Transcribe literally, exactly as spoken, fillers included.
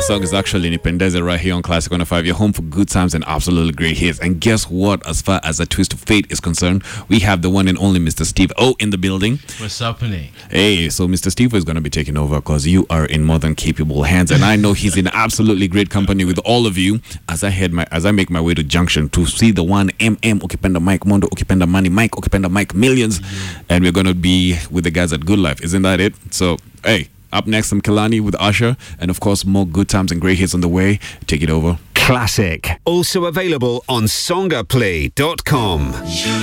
song is actually Nipendeze right here on Classic one oh five. You're home for good times and absolutely great hits. And guess what? As far as a twist of fate is concerned, we have the one and only Mister Steve O in the building. What's happening? Hey, so Mister Steve O is going to be taking over because you are in more than capable hands, and I know he's in absolutely great company with all of you. As I head my, as I make my way to Junction to see the one M M Ukipenda Mike Mondo Ukipenda Money Mike Ukipenda Mike Millions, yeah. And we're going to be with the guys at Good Life. Isn't that it? So hey. Up next, some Kalani with Usher, and of course, more good times and great hits on the way. Take it over. Classic. Also available on songaplay dot com.